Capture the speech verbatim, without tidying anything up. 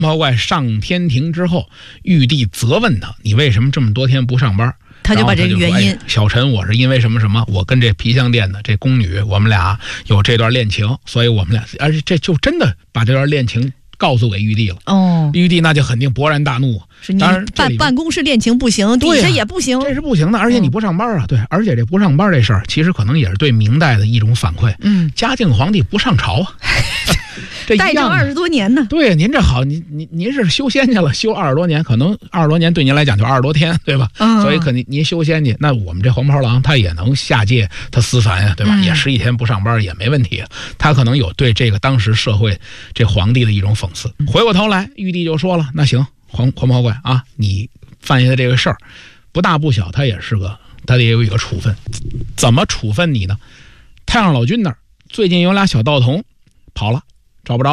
毛怪上天庭之后，玉帝责问他：“你为什么这么多天不上班？” 他就把这个原因， 哎、小臣我是因为什么什么，我跟这皮香殿的这宫女，我们俩有这段恋情，所以我们俩，而且这就真的把这段恋情告诉给玉帝了。哦，玉帝那就肯定勃然大怒。 是你办办公室恋情不行，底下也不行， 这是不行的。而且你不上班啊，嗯、对，而且这不上班这事儿，其实可能也是对明代的一种反馈。嗯，嘉靖皇帝不上朝啊。这待政二十多年呢， 对，您这好，您您您是修仙去了，修二十多年，可能二十多年对您来讲就二十多天，对吧？嗯，所以可能您修仙去，那我们这黄袍郎他也能下界他思凡呀，对吧？嗯、也十几天不上班也没问题，他可能有对这个当时社会这皇帝的一种讽刺。回过头来，玉帝就说了，那行，黄黄袍怪啊，你犯下的这个事儿不大不小，他也是个，他也有一个处分，怎么处分你呢？太上老君那儿最近有俩小道童跑了，找不着。